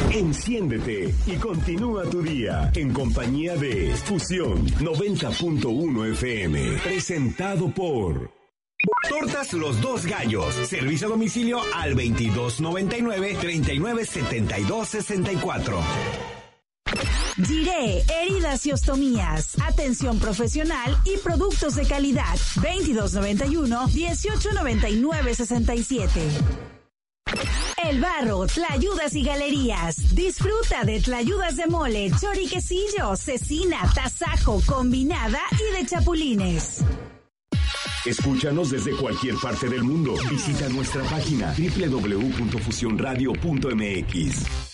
Enciéndete y continúa tu día en compañía de Fusión 90.1 FM. Presentado por Tortas Los Dos Gallos. Servicio a domicilio al 2299-397264. Giré, heridas y ostomías, atención profesional y productos de calidad. 2291-1899-67. El Barro, Tlayudas y Galerías. Disfruta de tlayudas de mole, choriquecillo, cecina, tasajo, combinada y de chapulines. Escúchanos desde cualquier parte del mundo. Visita nuestra página www.fusionradio.mx.